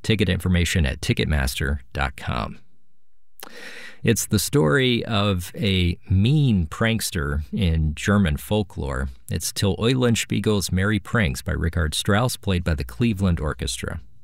Ticket information at Ticketmaster.com. It's the story of a mean prankster in German folklore. It's Till Eulenspiegel's Merry Pranks by Richard Strauss, played by the Cleveland Orchestra.